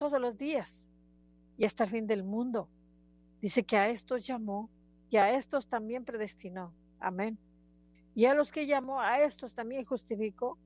todos los días y hasta el fin del mundo. Dice que a estos llamó y a estos también predestinó. Amén. Y a los que llamó, a estos también justificó.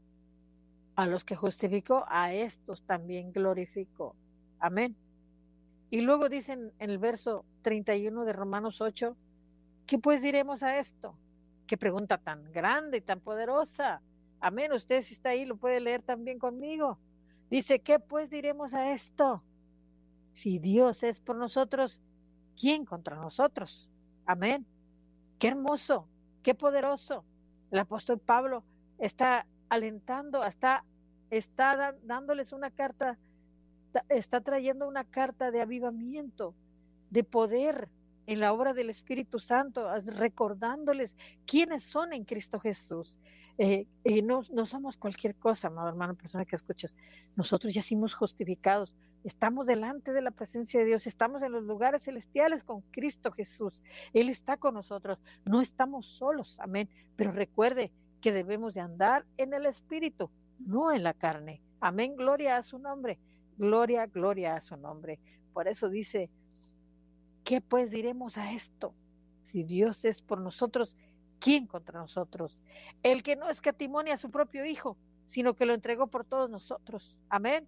A los que justificó, a estos también glorificó. Amén. Y luego dicen en el verso 31 de Romanos 8, ¿qué pues diremos a esto? Qué pregunta tan grande y tan poderosa. Amén. Usted si está ahí lo puede leer también conmigo. Dice, ¿qué pues diremos a esto? Si Dios es por nosotros, ¿quién contra nosotros? Amén. Qué hermoso, qué poderoso. El apóstol Pablo está alentando, está dándoles una carta, está trayendo una carta de avivamiento, de poder en la obra del Espíritu Santo, recordándoles quiénes son en Cristo Jesús. Y no somos cualquier cosa, amado hermano, persona que escuchas. Nosotros ya somos justificados. Estamos delante de la presencia de Dios, estamos en los lugares celestiales con Cristo Jesús. Él está con nosotros, no estamos solos, amén. Pero recuerde que debemos de andar en el Espíritu, no en la carne. Amén, gloria a su nombre, gloria, gloria a su nombre. Por eso dice, ¿qué pues diremos a esto? Si Dios es por nosotros, ¿quién contra nosotros? El que no escatimó a su propio Hijo, sino que lo entregó por todos nosotros. Amén.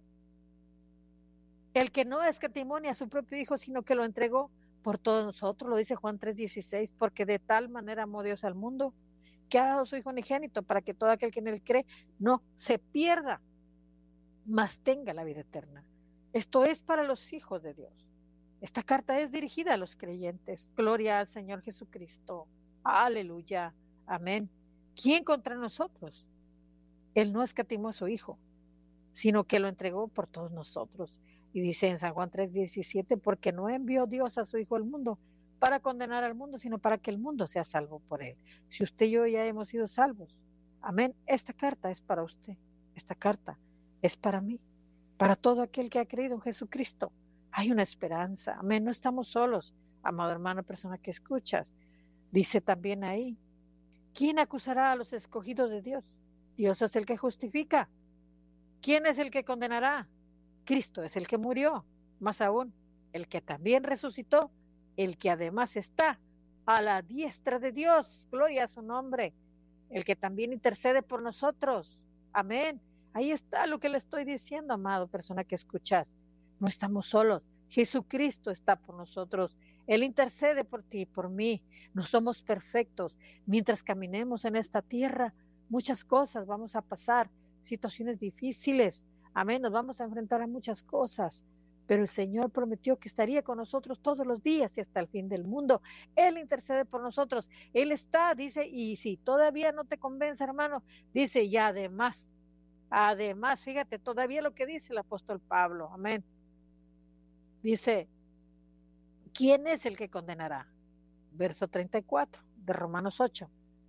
El que no escatimó a su propio Hijo, sino que lo entregó por todos nosotros, lo dice Juan 3:16, porque de tal manera amó Dios al mundo, que ha dado su Hijo unigénito, para que todo aquel que en él cree no se pierda, mas tenga la vida eterna. Esto es para los hijos de Dios. Esta carta es dirigida a los creyentes. Gloria al Señor Jesucristo. Aleluya. Amén. ¿Quién contra nosotros? Él no escatimó a su Hijo, sino que lo entregó por todos nosotros. Y dice en San Juan 3:17, porque no envió Dios a su Hijo al mundo para condenar al mundo, sino para que el mundo sea salvo por él. Si usted y yo ya hemos sido salvos, amén, esta carta es para usted, esta carta es para mí, para todo aquel que ha creído en Jesucristo. Hay una esperanza, amén, no estamos solos, amado hermano, persona que escuchas. Dice también ahí, ¿quién acusará a los escogidos de Dios? Dios es el que justifica. ¿Quién es el que condenará? Cristo es el que murió, más aún, el que también resucitó, el que además está a la diestra de Dios, gloria a su nombre, el que también intercede por nosotros. Amén. Ahí está lo que le estoy diciendo, amado persona que escuchas. No estamos solos. Jesucristo está por nosotros. Él intercede por ti y por mí. No somos perfectos. Mientras caminemos en esta tierra, muchas cosas vamos a pasar, situaciones difíciles. Amén. Nos vamos a enfrentar a muchas cosas. Pero el Señor prometió que estaría con nosotros todos los días y hasta el fin del mundo. Él intercede por nosotros. Él está, dice, y si todavía no te convence, hermano, dice, y además, fíjate, todavía lo que dice el apóstol Pablo, amén. Dice, ¿quién es el que condenará? Verso 34 de Romanos 8.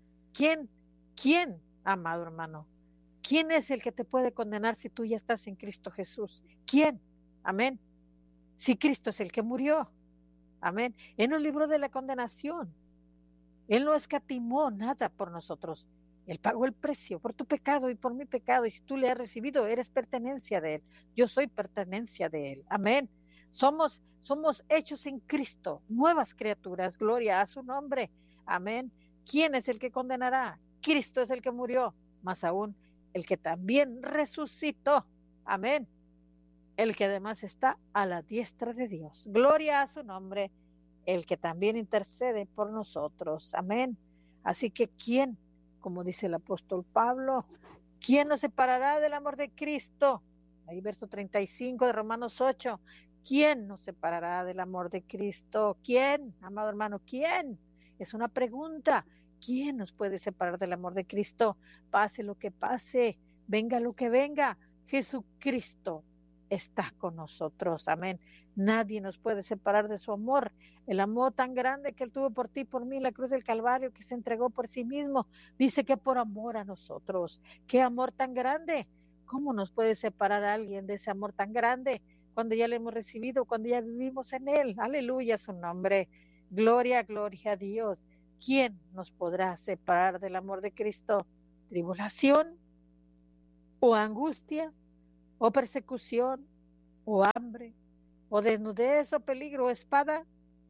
¿Quién, amado hermano? ¿Quién es el que te puede condenar si tú ya estás en Cristo Jesús? ¿Quién? Amén. Si Cristo es el que murió. Amén. Él nos libró de la condenación. Él no escatimó nada por nosotros. Él pagó el precio por tu pecado y por mi pecado. Y si tú le has recibido, eres pertenencia de Él. Yo soy pertenencia de Él. Amén. Somos hechos en Cristo, nuevas criaturas. Gloria a su nombre. Amén. ¿Quién es el que condenará? Cristo es el que murió. Más aún, el que también resucitó. Amén. El que además está a la diestra de Dios. Gloria a su nombre. El que también intercede por nosotros. Amén. Así que ¿quién? Como dice el apóstol Pablo, ¿quién nos separará del amor de Cristo? Ahí verso 35 de Romanos 8. ¿Quién nos separará del amor de Cristo? ¿Quién, amado hermano? ¿Quién? Es una pregunta. ¿Quién nos puede separar del amor de Cristo? Pase lo que pase, venga lo que venga, Jesucristo está con nosotros. Amén. Nadie nos puede separar de su amor. El amor tan grande que Él tuvo por ti y por mí, la cruz del Calvario, que se entregó por sí mismo. Dice que por amor a nosotros. ¡Qué amor tan grande! ¿Cómo nos puede separar a alguien de ese amor tan grande? Cuando ya le hemos recibido, cuando ya vivimos en Él. Aleluya su nombre. Gloria, gloria a Dios. ¿Quién nos podrá separar del amor de Cristo? ¿Tribulación? ¿O angustia? ¿O persecución? o hambre, o desnudez, o peligro, o espada,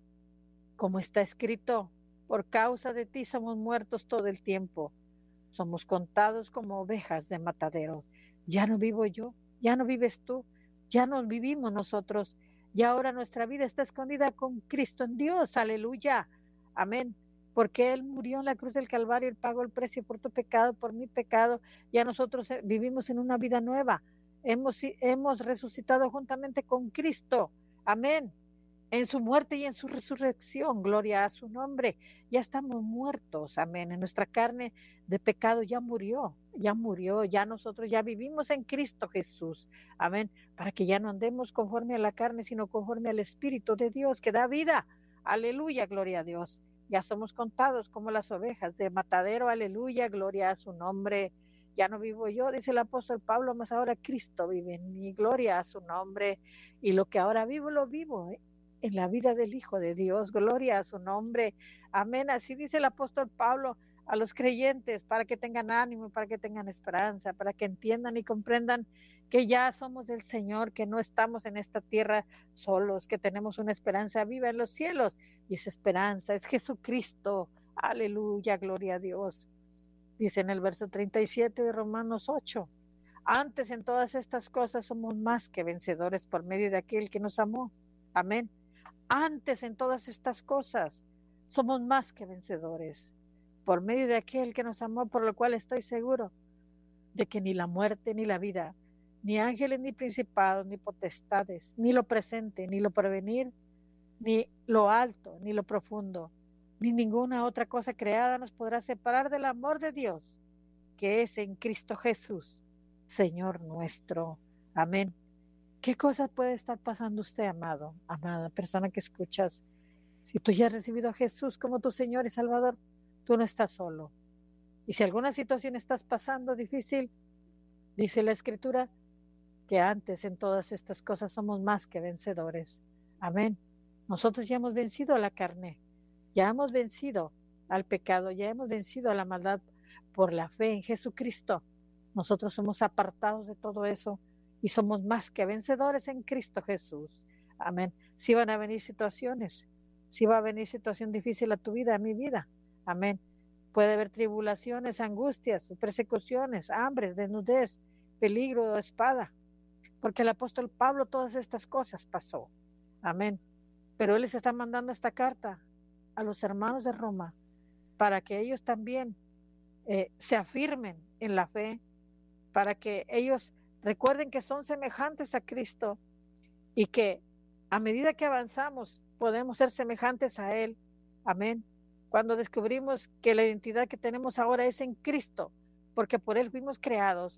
como está escrito, por causa de ti somos muertos todo el tiempo, somos contados como ovejas de matadero. Ya no vivo yo, ya no vives tú, ya no vivimos nosotros, y ahora nuestra vida está escondida con Cristo en Dios, aleluya, amén. Porque Él murió en la cruz del Calvario, Él pagó el precio por tu pecado, por mi pecado, ya nosotros vivimos en una vida nueva, hemos resucitado juntamente con Cristo, amén, en su muerte y en su resurrección, gloria a su nombre. Ya estamos muertos, amén. En nuestra carne de pecado ya murió, ya nosotros ya vivimos en Cristo Jesús, amén. Para que ya no andemos conforme a la carne, sino conforme al Espíritu de Dios que da vida. Aleluya, gloria a Dios. Ya somos contados como las ovejas de matadero, aleluya, gloria a su nombre. Ya no vivo yo, dice el apóstol Pablo, mas ahora Cristo vive en mí, gloria a su nombre. Y lo que ahora vivo, lo vivo, en la vida del Hijo de Dios, gloria a su nombre, amén. Así dice el apóstol Pablo a los creyentes, para que tengan ánimo, para que tengan esperanza, para que entiendan y comprendan que ya somos del Señor, que no estamos en esta tierra solos, que tenemos una esperanza viva en los cielos, y esa esperanza es Jesucristo, aleluya, gloria a Dios. Dice en el verso 37 de Romanos 8, antes en todas estas cosas somos más que vencedores por medio de aquel que nos amó, amén. Antes en todas estas cosas somos más que vencedores por medio de aquel que nos amó, por lo cual estoy seguro de que ni la muerte ni la vida, ni ángeles ni principados ni potestades, ni lo presente ni lo porvenir, ni lo alto ni lo profundo, ni ninguna otra cosa creada nos podrá separar del amor de Dios que es en Cristo Jesús, Señor nuestro. Amén. ¿Qué cosas puede estar pasando usted, amado, amada persona que escuchas? Si tú ya has recibido a Jesús como tu Señor y Salvador, tú no estás solo. Y si alguna situación estás pasando difícil, dice la Escritura, que antes en todas estas cosas somos más que vencedores. Amén. Nosotros ya hemos vencido a la carne, ya hemos vencido al pecado, ya hemos vencido a la maldad por la fe en Jesucristo. Nosotros somos apartados de todo eso y somos más que vencedores en Cristo Jesús. Amén. Si van a venir situaciones, si va a venir situación difícil a tu vida, a mi vida. Amén. Puede haber tribulaciones, angustias, persecuciones, hambres, desnudez, peligro, espada, porque el apóstol Pablo todas estas cosas pasó. Amén. Pero él les está mandando esta carta a los hermanos de Roma para que ellos también se afirmen en la fe, para que ellos recuerden que son semejantes a Cristo y que a medida que avanzamos podemos ser semejantes a Él. Amén. Cuando descubrimos que la identidad que tenemos ahora es en Cristo, porque por Él fuimos creados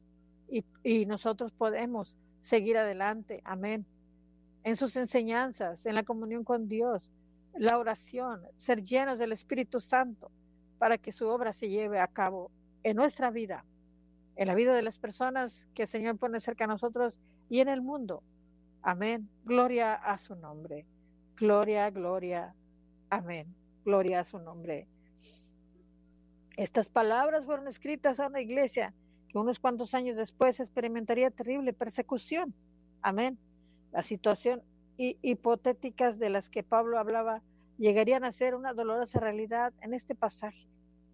y nosotros podemos seguir adelante. Amén. En sus enseñanzas, en la comunión con Dios, la oración, ser llenos del Espíritu Santo para que su obra se lleve a cabo en nuestra vida, en la vida de las personas que el Señor pone cerca a nosotros y en el mundo. Amén. Gloria a su nombre. Gloria, gloria. Amén. Gloria a su nombre. Estas palabras fueron escritas a una iglesia que unos cuantos años después experimentaría terrible persecución. Amén. La situación hipotéticas de las que Pablo hablaba llegarían a ser una dolorosa realidad en este pasaje.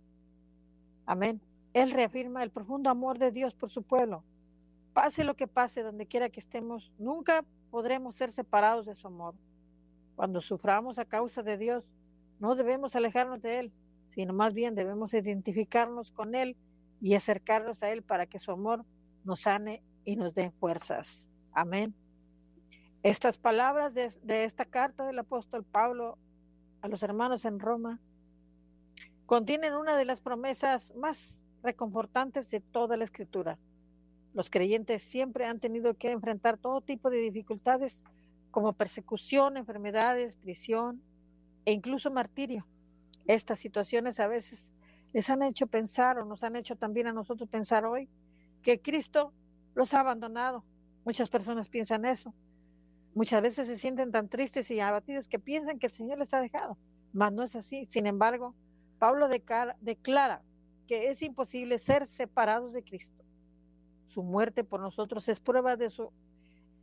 Amén. Él reafirma el profundo amor de Dios por su pueblo. Pase lo que pase, donde quiera que estemos, nunca podremos ser separados de su amor. Cuando suframos a causa de Dios, no debemos alejarnos de Él, sino más bien debemos identificarnos con Él y acercarnos a Él para que su amor nos sane y nos dé fuerzas. Amén. Estas palabras de esta carta del apóstol Pablo a los hermanos en Roma contienen una de las promesas más reconfortantes de toda la Escritura. Los creyentes siempre han tenido que enfrentar todo tipo de dificultades como persecución, enfermedades, prisión e incluso martirio. Estas situaciones a veces les han hecho pensar, o nos han hecho también a nosotros pensar hoy, que Cristo los ha abandonado. Muchas personas piensan eso. Muchas veces se sienten tan tristes y abatidos que piensan que el Señor les ha dejado, mas no es así. Sin embargo, Pablo declara que es imposible ser separados de Cristo. Su muerte por nosotros es prueba de su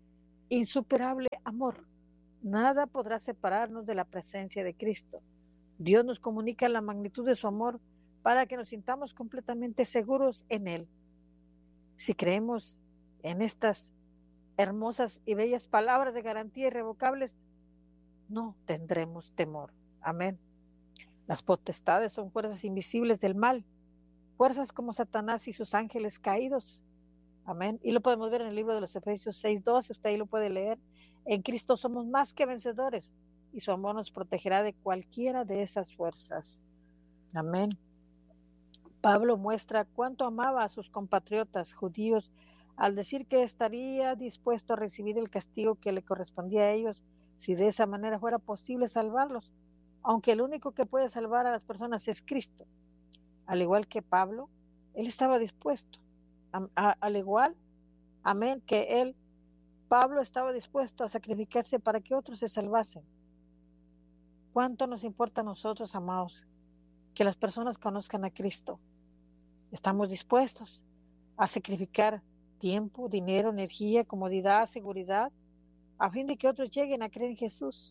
insuperable amor. Nada podrá separarnos de la presencia de Cristo. Dios nos comunica la magnitud de su amor para que nos sintamos completamente seguros en Él. Si creemos en estas hermosas y bellas palabras de garantía irrevocables, no tendremos temor. Amén. Las potestades son fuerzas invisibles del mal, fuerzas como Satanás y sus ángeles caídos. Amén. Y lo podemos ver en el libro de los Efesios 6:12, usted ahí lo puede leer. En Cristo somos más que vencedores y su amor nos protegerá de cualquiera de esas fuerzas. Amén. Pablo muestra cuánto amaba a sus compatriotas judíos al decir que estaría dispuesto a recibir el castigo que le correspondía a ellos si de esa manera fuera posible salvarlos, aunque el único que puede salvar a las personas es Cristo. Al igual que Pablo, él estaba dispuesto, al igual, amén, que él, Pablo estaba dispuesto a sacrificarse para que otros se salvasen. ¿Cuánto nos importa a nosotros, amados, que las personas conozcan a Cristo? Estamos dispuestos a sacrificar tiempo, dinero, energía, comodidad, seguridad, a fin de que otros lleguen a creer en Jesús.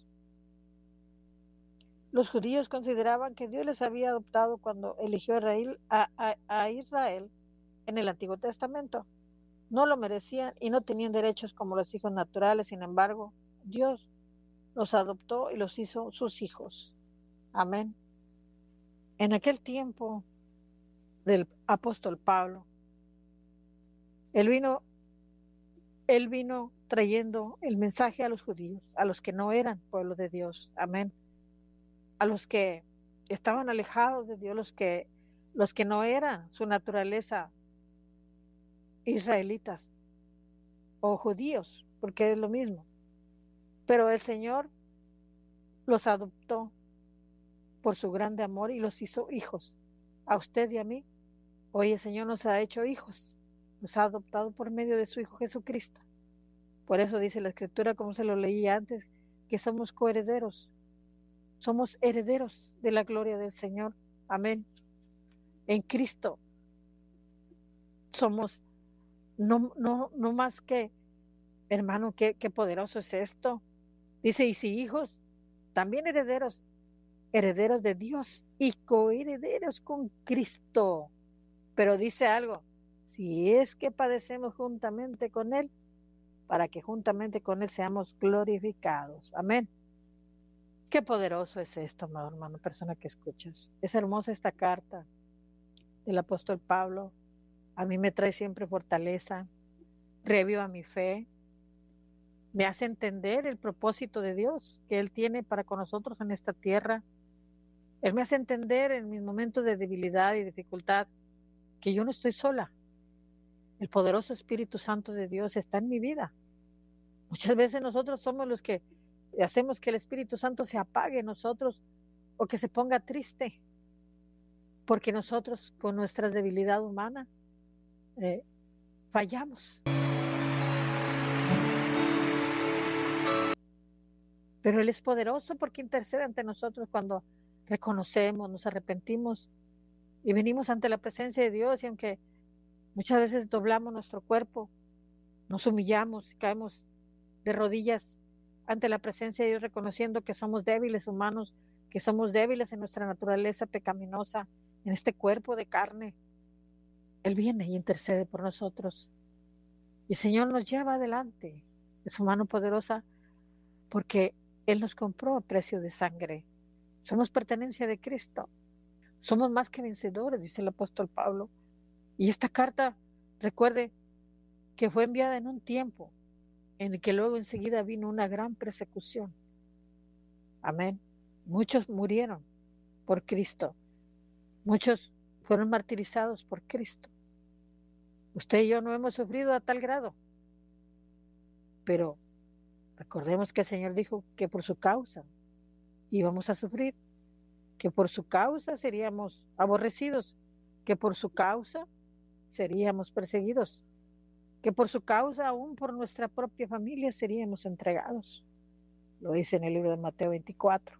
Los judíos consideraban que Dios les había adoptado cuando eligió a Israel en el Antiguo Testamento. No lo merecían y no tenían derechos como los hijos naturales. Sin embargo, Dios los adoptó y los hizo sus hijos. Amén. En aquel tiempo del apóstol Pablo, él vino trayendo el mensaje a los judíos, a los que no eran pueblo de Dios. Amén. A los que estaban alejados de Dios, los que no eran su naturaleza israelitas o judíos, porque es lo mismo. Pero el Señor los adoptó por su grande amor y los hizo hijos. A usted y a mí, hoy el Señor nos ha hecho hijos, nos ha adoptado por medio de su Hijo Jesucristo. Por eso dice la Escritura, como se lo leí antes, que somos coherederos. Somos herederos de la gloria del Señor. Amén. En Cristo somos no más que, hermano, qué poderoso es esto. Dice, y si hijos, también herederos, herederos de Dios y coherederos con Cristo. Pero dice algo, si es que padecemos juntamente con Él, para que juntamente con Él seamos glorificados. Amén. Qué poderoso es esto, amado hermano, persona que escuchas. Es hermosa esta carta del apóstol Pablo. A mí me trae siempre fortaleza, reviva mi fe, me hace entender el propósito de Dios que Él tiene para con nosotros en esta tierra. Él me hace entender en mis momentos de debilidad y dificultad que yo no estoy sola. El poderoso Espíritu Santo de Dios está en mi vida. Muchas veces nosotros somos los que hacemos que el Espíritu Santo se apague en nosotros o que se ponga triste, porque nosotros con nuestra debilidad humana fallamos. Pero Él es poderoso porque intercede ante nosotros cuando reconocemos, nos arrepentimos y venimos ante la presencia de Dios, y aunque muchas veces doblamos nuestro cuerpo, nos humillamos y caemos de rodillas ante la presencia de Dios, reconociendo que somos débiles humanos, que somos débiles en nuestra naturaleza pecaminosa, en este cuerpo de carne. Él viene y intercede por nosotros. Y el Señor nos lleva adelante de su mano poderosa, porque Él nos compró a precio de sangre. Somos pertenencia de Cristo. Somos más que vencedores, dice el apóstol Pablo. Y esta carta, recuerde que fue enviada en un tiempo en el que luego enseguida vino una gran persecución. Amén. Muchos murieron por Cristo. Muchos fueron martirizados por Cristo. Usted y yo no hemos sufrido a tal grado. Pero recordemos que el Señor dijo que por su causa íbamos a sufrir, que por su causa seríamos aborrecidos, que por su causa seríamos perseguidos, que por su causa, aún por nuestra propia familia, seríamos entregados. Lo dice en el libro de Mateo 24.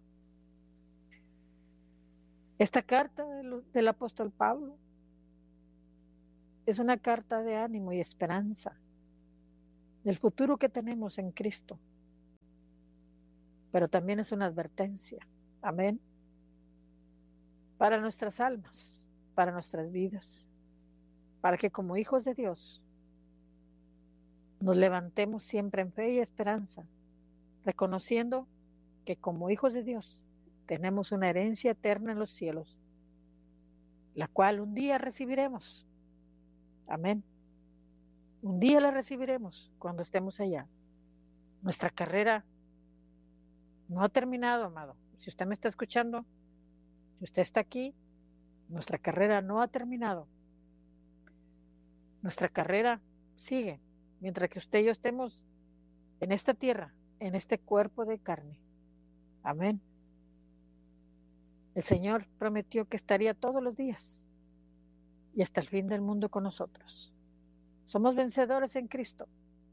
Esta carta del apóstol Pablo es una carta de ánimo y esperanza, del futuro que tenemos en Cristo, pero también es una advertencia, amén, para nuestras almas, para nuestras vidas, para que como hijos de Dios nos levantemos siempre en fe y esperanza, reconociendo que como hijos de Dios tenemos una herencia eterna en los cielos, la cual un día recibiremos. Amén. Un día la recibiremos cuando estemos allá. Nuestra carrera no ha terminado, amado. Si usted me está escuchando, si usted está aquí, nuestra carrera no ha terminado. Nuestra carrera sigue mientras que usted y yo estemos en esta tierra, en este cuerpo de carne. Amén. El Señor prometió que estaría todos los días y hasta el fin del mundo con nosotros. Somos vencedores en Cristo.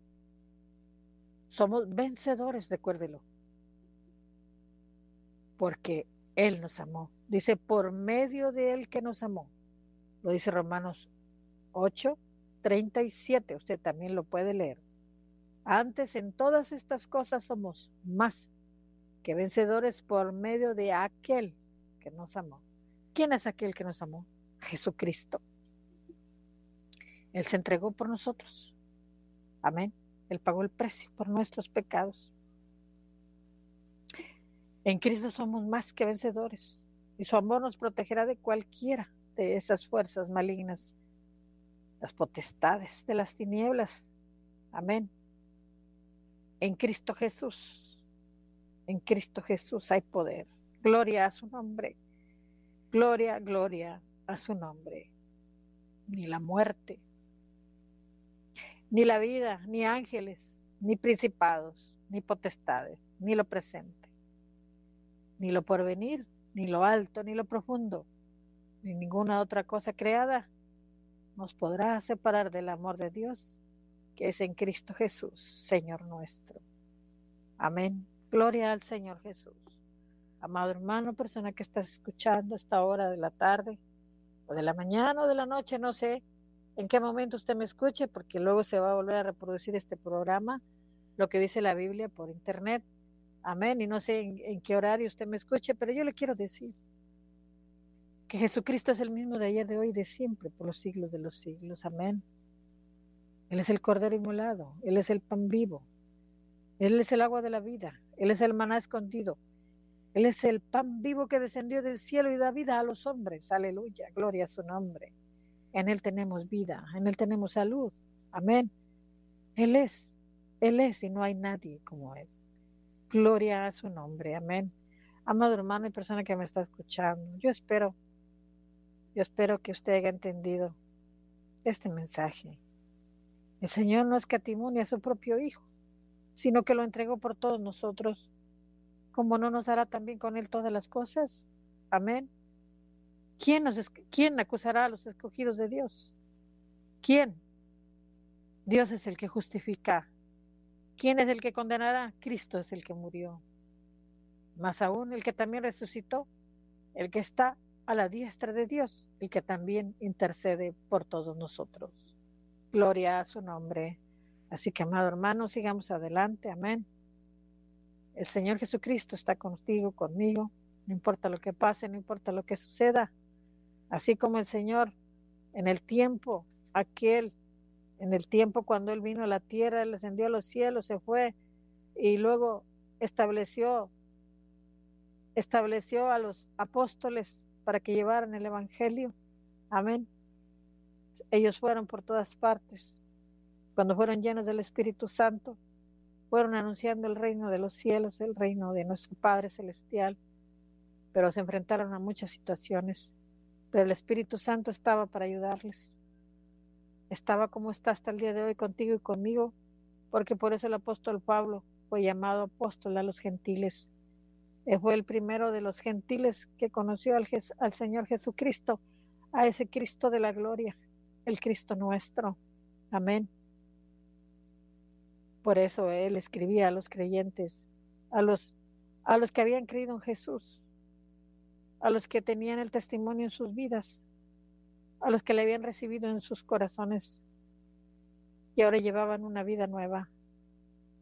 Somos vencedores, recuérdelo. Porque Él nos amó. Dice, por medio de Él que nos amó. Lo dice Romanos 8:37. Usted también lo puede leer. Antes en todas estas cosas somos más que vencedores por medio de aquel que nos amó. ¿Quién es aquel que nos amó? Jesucristo. Él se entregó por nosotros. Amén. Él pagó el precio por nuestros pecados. En Cristo somos más que vencedores y su amor nos protegerá de cualquiera de esas fuerzas malignas, las potestades de las tinieblas. Amén. En Cristo Jesús hay poder. Gloria a su nombre. Gloria, gloria a su nombre. Ni la muerte, ni la vida, ni ángeles, ni principados, ni potestades, ni lo presente, ni lo porvenir, ni lo alto, ni lo profundo, ni ninguna otra cosa creada nos podrá separar del amor de Dios que es en Cristo Jesús, Señor nuestro. Amén. Gloria al Señor Jesús. Amado hermano, persona que estás escuchando a esta hora de la tarde, o de la mañana o de la noche, no sé en qué momento usted me escuche, porque luego se va a volver a reproducir este programa, lo que dice la Biblia por internet. Amén. Y no sé en qué horario usted me escuche, pero yo le quiero decir que Jesucristo es el mismo de ayer, de hoy y de siempre, por los siglos de los siglos. Amén. Él es el Cordero inmolado, Él es el pan vivo, Él es el agua de la vida, Él es el maná escondido, Él es el pan vivo que descendió del cielo y da vida a los hombres. Aleluya, gloria a su nombre. En Él tenemos vida, en Él tenemos salud. Amén. Él es y no hay nadie como Él. Gloria a su nombre. Amén. Amado hermano y persona que me está escuchando, yo espero que usted haya entendido este mensaje. El Señor no escatimó ni a su propio Hijo, sino que lo entregó por todos nosotros. ¿Cómo no nos dará también con Él todas las cosas? Amén. ¿Quién acusará a los escogidos de Dios? ¿Quién? Dios es el que justifica. ¿Quién es el que condenará? Cristo es el que murió. Más aún, el que también resucitó, el que está a la diestra de Dios, el que también intercede por todos nosotros. Gloria a su nombre. Así que, amado hermano, sigamos adelante. Amén. El Señor Jesucristo está contigo, conmigo. No importa lo que pase, no importa lo que suceda. Así como el Señor en el tiempo cuando Él vino a la tierra, Él ascendió a los cielos, se fue y luego estableció a los apóstoles para que llevaran el evangelio. Amén. Ellos fueron por todas partes. Cuando fueron llenos del Espíritu Santo, fueron anunciando el reino de los cielos, el reino de nuestro Padre Celestial, pero se enfrentaron a muchas situaciones. Pero el Espíritu Santo estaba para ayudarles. Estaba como está hasta el día de hoy contigo y conmigo, porque por eso el apóstol Pablo fue llamado apóstol a los gentiles. Él fue el primero de los gentiles que conoció al Señor Jesucristo, a ese Cristo de la gloria, el Cristo nuestro. Amén. Por eso Él escribía a los creyentes, a los que habían creído en Jesús, a los que tenían el testimonio en sus vidas, a los que le habían recibido en sus corazones y ahora llevaban una vida nueva.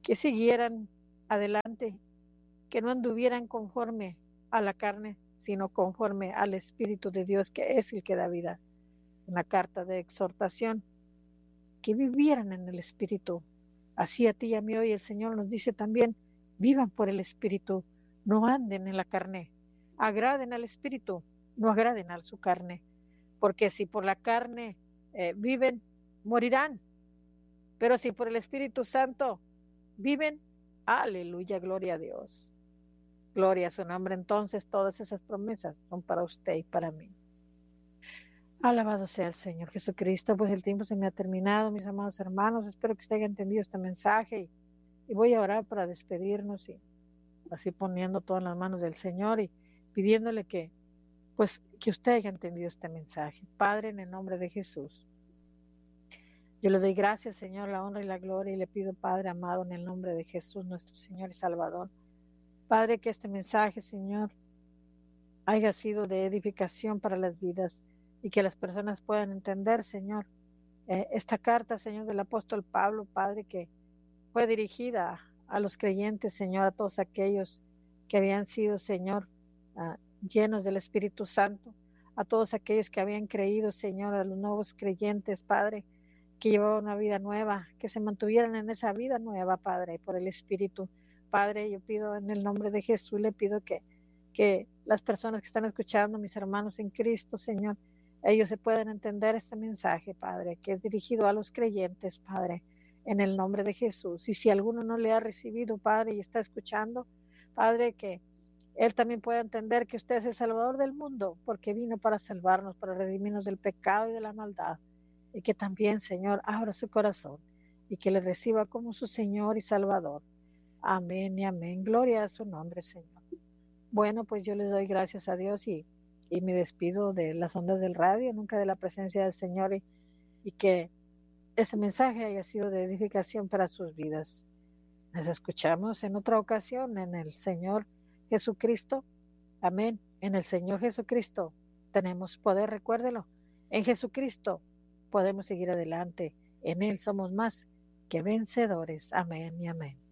que siguieran adelante, que no anduvieran conforme a la carne, sino conforme al Espíritu de Dios, que es el que da vida. Una carta de exhortación, que vivieran en el Espíritu. Así a ti y a mí hoy el Señor nos dice también, vivan por el Espíritu, no anden en la carne, agraden al Espíritu, no agraden a su carne, porque si por la carne viven, morirán, pero si por el Espíritu Santo viven, aleluya, gloria a Dios. Gloria a su nombre. Entonces todas esas promesas son para usted y para mí. Alabado sea el Señor Jesucristo, pues el tiempo se me ha terminado, mis amados hermanos. Espero que usted haya entendido este mensaje y voy a orar para despedirnos y así poniendo todo en las manos del Señor y pidiéndole que usted haya entendido este mensaje. Padre, en el nombre de Jesús, yo le doy gracias, Señor, la honra y la gloria y le pido, Padre amado, en el nombre de Jesús, nuestro Señor y Salvador. Padre, que este mensaje, Señor, haya sido de edificación para las vidas y que las personas puedan entender, Señor, esta carta, Señor, del apóstol Pablo, Padre, que fue dirigida a los creyentes, Señor, a todos aquellos que habían sido, Señor, llenos del Espíritu Santo, a todos aquellos que habían creído, Señor, a los nuevos creyentes, Padre, que llevaban una vida nueva, que se mantuvieran en esa vida nueva, Padre, por el Espíritu. Padre, yo pido en el nombre de Jesús, le pido que las personas que están escuchando, mis hermanos en Cristo, Señor, ellos se puedan entender este mensaje, Padre, que es dirigido a los creyentes, Padre, en el nombre de Jesús. Y si alguno no le ha recibido, Padre, y está escuchando, Padre, que él también pueda entender que usted es el Salvador del mundo, porque vino para salvarnos, para redimirnos del pecado y de la maldad. Y que también, Señor, abra su corazón y que le reciba como su Señor y Salvador. Amén y amén. Gloria a su nombre, Señor. Bueno, pues yo les doy gracias a Dios y me despido de las ondas del radio, nunca de la presencia del Señor y que este mensaje haya sido de edificación para sus vidas. Nos escuchamos en otra ocasión en el Señor Jesucristo. Amén. En el Señor Jesucristo tenemos poder, recuérdelo. En Jesucristo podemos seguir adelante. En Él somos más que vencedores. Amén y amén.